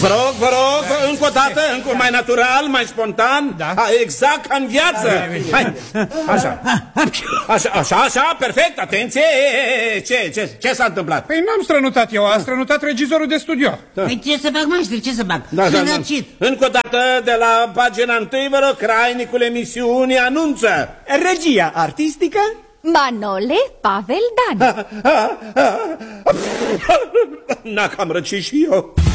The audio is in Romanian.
Vă rog, încă o dată, încă mai natural, mai spontan. Da. Exact ca în viață. Hai, așa, perfect, atenție. Ce s-a întâmplat? Păi n-am strănutat eu, a strănutat regizorul de studio. Păi ce să fac, maestru, ce să fac? Da. Încă o dată, de la pagina 1, vă rog, crainicul emisiunii anunță. Regia artistică Manole Pavel Dan. N-a cam răcit și eu.